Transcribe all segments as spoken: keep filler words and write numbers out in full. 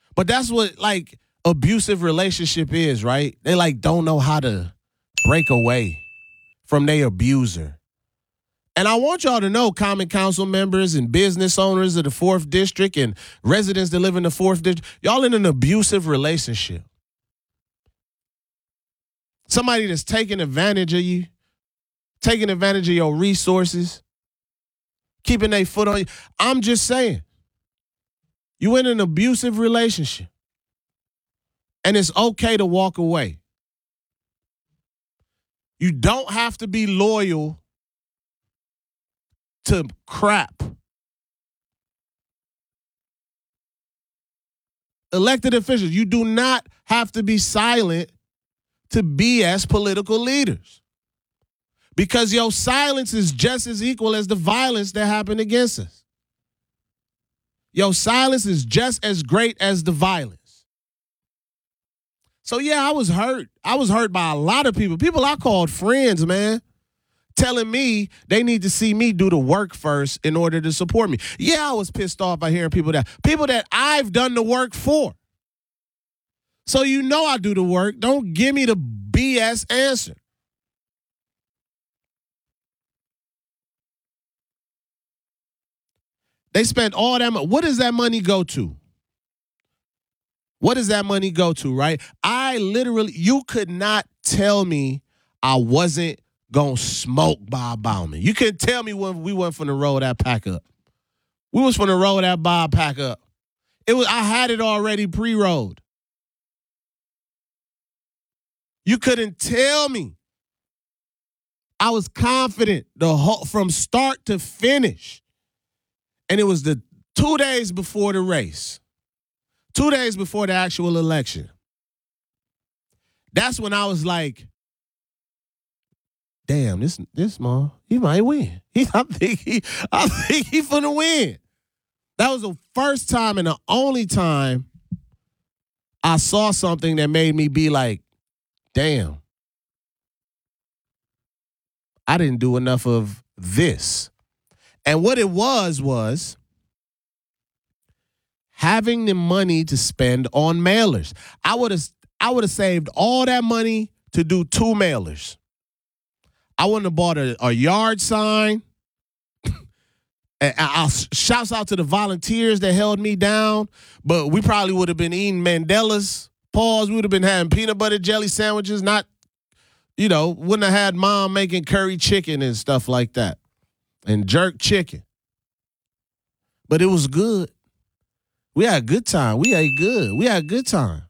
But that's what like abusive relationship is, right? They like don't know how to break away from their abuser. And I want y'all to know, Common Council members and business owners of the fourth District and residents that live in the fourth District, y'all in an abusive relationship. Somebody that's taking advantage of you, taking advantage of your resources, keeping their foot on you. I'm just saying, you in an abusive relationship. And it's okay to walk away. You don't have to be loyal to crap. Elected officials, you do not have to be silent to B S political leaders. Because your silence is just as equal as the violence that happened against us. Your silence is just as great as the violence. So, yeah, I was hurt. I was hurt by a lot of people. People I called friends, man, telling me they need to see me do the work first in order to support me. Yeah, I was pissed off by hearing people that, people that I've done the work for. So you know I do the work. Don't give me the B S answer. They spent all that money. What does that money go to? What does that money go to, right? I literally, you could not tell me I wasn't going to smoke Bob Bauman. You couldn't tell me when we went from the roll that pack up. We was from the roll that Bob pack up. It was, I had it already pre-rolled. You couldn't tell me. I was confident the whole, from start to finish. And it was the two days before the race. Two days before the actual election. That's when I was like, damn, this this man, he might win. He, I think he, I think he finna win. That was the first time and the only time I saw something that made me be like, damn, I didn't do enough of this. And what it was was having the money to spend on mailers. I would have I would have saved all that money to do two mailers. I wouldn't have bought a, a yard sign. And I, I shouts out to the volunteers that held me down, but we probably would have been eating Mandela's. Pause. We would have been having peanut butter jelly sandwiches, not, you know, wouldn't have had mom making curry chicken and stuff like that. And jerk chicken. But it was good. We had a good time. We ate good. We had a good time.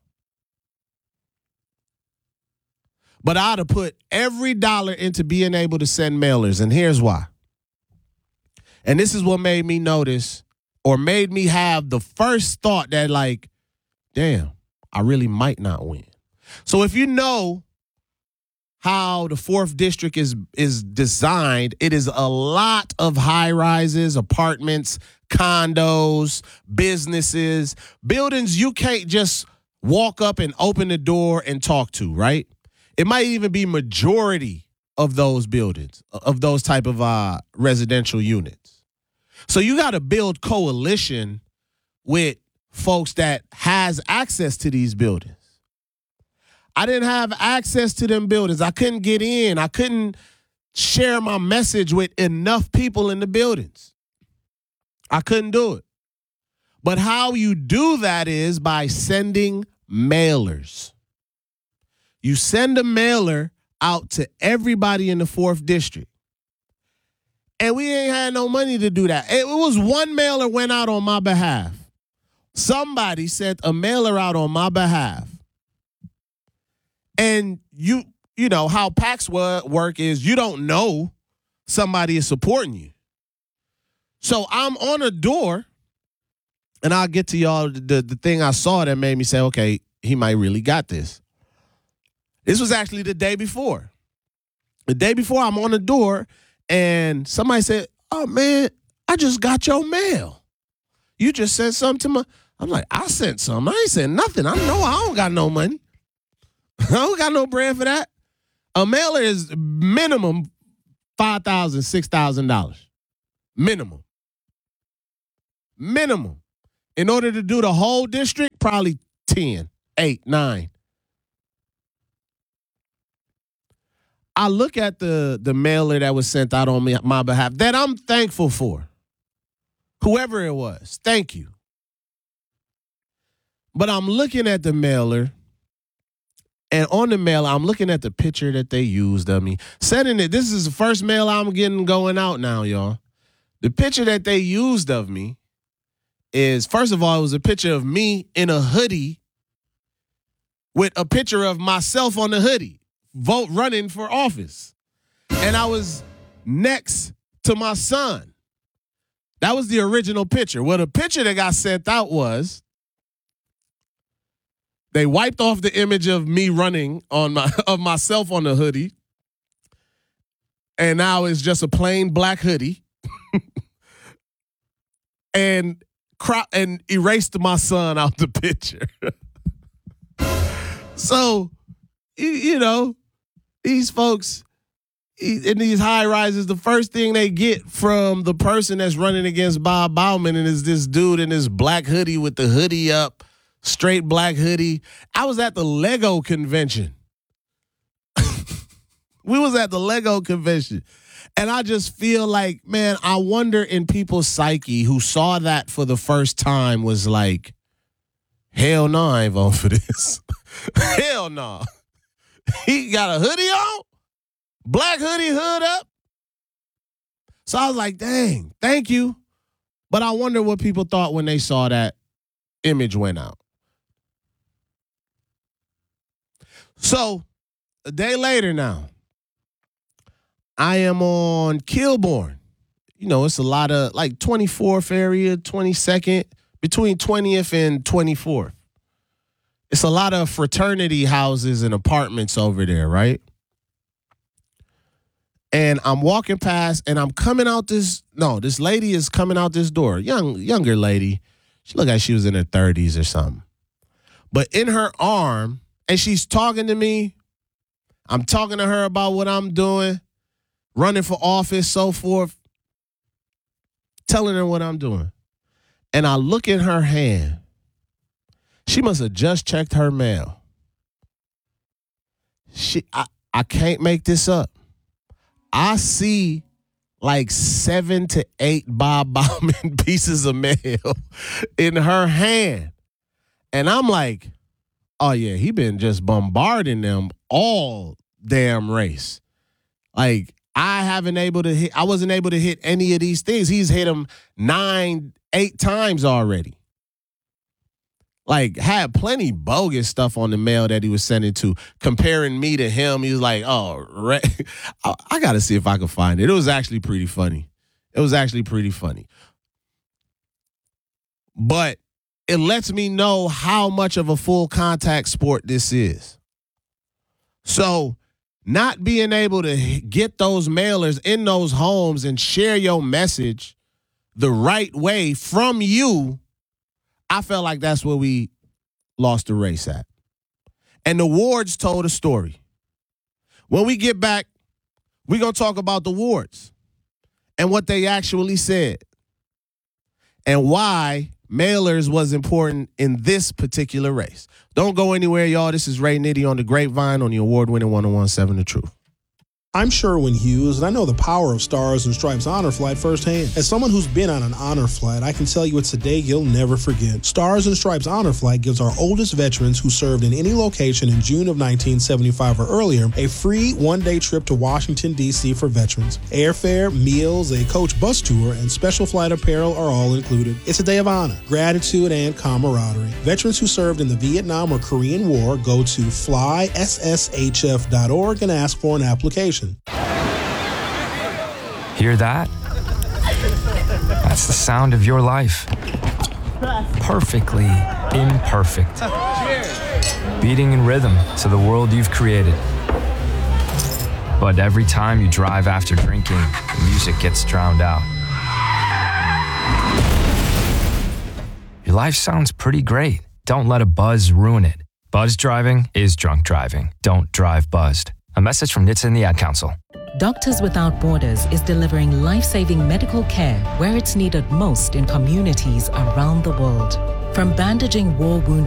But I'd have put every dollar into being able to send mailers. And here's why. And this is what made me notice or made me have the first thought that like, damn, I really might not win. So if you know how the fourth District is is designed, it is a lot of high rises, apartments, condos, businesses, buildings you can't just walk up and open the door and talk to, right? It might even be majority of those buildings, of those type of uh, residential units. So you got to build coalition with folks that has access to these buildings. I didn't have access to them buildings. I couldn't get in. I couldn't share my message with enough people in the buildings. I couldn't do it. But how you do that is by sending mailers. You send a mailer out to everybody in the fourth District. And we ain't had no money to do that. It was one mailer went out on my behalf. Somebody sent a mailer out on my behalf. And you, you know, how PACs work is you don't know somebody is supporting you. So I'm on a door, and I'll get to y'all the, the thing I saw that made me say, okay, he might really got this. This was actually the day before. The day before, I'm on the door, and somebody said, oh, man, I just got your mail. You just sent something to my... I'm like, I sent something. I ain't sent nothing. I know I don't got no money. I don't got no bread for that. A mailer is minimum five thousand dollars, six thousand dollars. Minimum. Minimum In order to do the whole district, probably ten, eight, nine. I look at the, the mailer that was sent out on me, my behalf that I'm thankful for. Whoever it was, thank you. But I'm looking at the mailer, and on the mailer, I'm looking at the picture that they used of me. Sending it, this is the first mail I'm getting going out now, y'all. The picture that they used of me is, first of all, it was a picture of me in a hoodie with a picture of myself on the hoodie, vote running for office. And I was next to my son. That was the original picture. Well, the picture that got sent out was they wiped off the image of me running on my of myself on the hoodie. And now it's just a plain black hoodie. and Cro- and erased my son out the picture. So, you, you know, these folks in these high rises, the first thing they get from the person that's running against Bob Bauman and is this dude in this black hoodie with the hoodie up, straight black hoodie. I was at the Lego convention. We was at the Lego convention. And I just feel like, man, I wonder in people's psyche who saw that for the first time was like, hell no, I ain't voting for this. Hell no. He got a hoodie on, black hoodie, hood up. So I was like, dang, thank you. But I wonder what people thought when they saw that image went out. So a day later now, I am on Kilbourne. You know, it's a lot of like twenty-fourth area, twenty-second, between twentieth and twenty-fourth. It's a lot of fraternity houses and apartments over there, right? And I'm walking past and I'm coming out this, no, this lady is coming out this door. Young, younger lady. She looked like she was in her thirties or something. But in her arm, and she's talking to me. I'm talking to her about what I'm doing. Running for office, so forth, telling her what I'm doing. And I look in her hand. She must have just checked her mail. She, I, I can't make this up. I see like seven to eight Bob Bauman pieces of mail in her hand. And I'm like, oh, yeah, he been just bombarding them all damn race. Like, I haven't able to hit, I wasn't able to hit any of these things. He's hit them nine, eight times already. Like, had plenty bogus stuff on the mail that he was sending to, comparing me to him. He was like, oh, re- I, I got to see if I can find it. It was actually pretty funny. It was actually pretty funny. But it lets me know how much of a full contact sport this is. So, not being able to get those mailers in those homes and share your message the right way from you, I felt like that's where we lost the race at. And the wards told a story. When we get back, we're going to talk about the wards and what they actually said and why mailers was important in this particular race. Don't go anywhere, y'all. This is Ray Nitty on the Grapevine on the award-winning one oh one point seven The Truth. I'm Sherwin Hughes, and I know the power of Stars and Stripes Honor Flight firsthand. As someone who's been on an honor flight, I can tell you it's a day you'll never forget. Stars and Stripes Honor Flight gives our oldest veterans who served in any location in June of nineteen seventy-five or earlier a free one-day trip to Washington, D C for veterans. Airfare, meals, a coach bus tour, and special flight apparel are all included. It's a day of honor, gratitude, and camaraderie. Veterans who served in the Vietnam or Korean War go to fly s s h f dot org and ask for an application. Hear that? That's the sound of your life. Perfectly imperfect. Beating in rhythm to the world you've created. But every time you drive after drinking, the music gets drowned out. Your life sounds pretty great. Don't let a buzz ruin it. Buzz driving is drunk driving. Don't drive buzzed. A message from N H T S A and the Ad Council. Doctors Without Borders is delivering life-saving medical care where it's needed most in communities around the world. From bandaging war wounded